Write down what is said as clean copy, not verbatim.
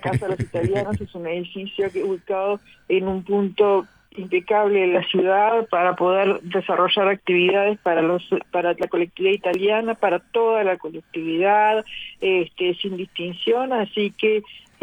Casa de los Italianos es un edificio que ubicado en un punto impecable de la ciudad para poder desarrollar actividades para la colectividad italiana, para toda la colectividad, sin distinción, así que